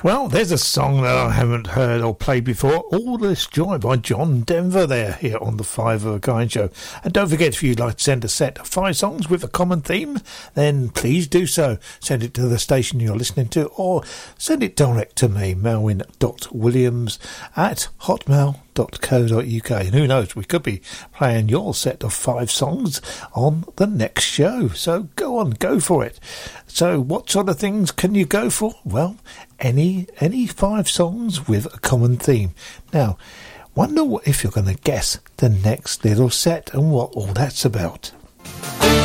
Well, there's a song that I haven't heard or played before. All This Joy by John Denver there here on the Five of a Kind show. And don't forget, if you'd like to send a set of 5 songs with a common theme, then please do so. Send it to the station you're listening to, or send it direct to me, melwyn.williams@hotmail.co.uk. And who knows, we could be playing your set of 5 songs on the next show. So go on, go for it. So what sort of things can you go for? Well, any 5 songs with a common theme. Now, wonder if you're going to guess the next little set and what all that's about.